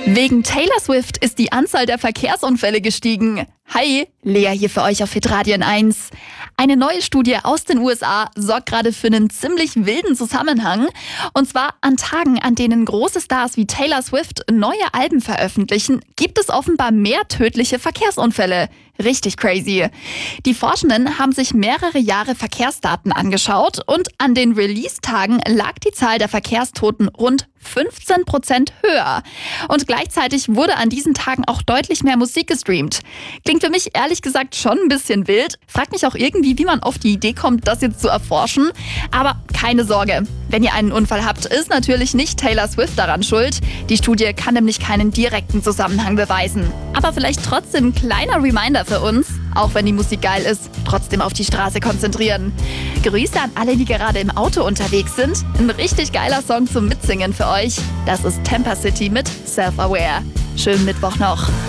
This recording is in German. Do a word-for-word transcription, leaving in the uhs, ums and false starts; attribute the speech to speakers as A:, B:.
A: Wegen Taylor Swift ist die Anzahl der Verkehrsunfälle gestiegen. Hi, Lea hier für euch auf Hitradio eins. Eine neue Studie aus den U S A sorgt gerade für einen ziemlich wilden Zusammenhang. Und zwar an Tagen, an denen große Stars wie Taylor Swift neue Alben veröffentlichen, gibt es offenbar mehr tödliche Verkehrsunfälle. Richtig crazy. Die Forschenden haben sich mehrere Jahre Verkehrsdaten angeschaut und an den Release-Tagen lag die Zahl der Verkehrstoten rund fünfzehn Prozent höher. Und gleichzeitig wurde an diesen Tagen auch deutlich mehr Musik gestreamt. Klingt für mich ehrlich gesagt schon ein bisschen wild. Fragt mich auch irgendwie, wie man auf die Idee kommt, das jetzt zu erforschen. Aber keine Sorge, wenn ihr einen Unfall habt, ist natürlich nicht Taylor Swift daran schuld. Die Studie kann nämlich keinen direkten Zusammenhang beweisen. Aber vielleicht trotzdem ein kleiner Reminder für uns, auch wenn die Musik geil ist, trotzdem auf die Straße konzentrieren. Grüße an alle, die gerade im Auto unterwegs sind. Ein richtig geiler Song zum Mitsingen für euch. Das ist Temper City mit Self-Aware. Schönen Mittwoch noch.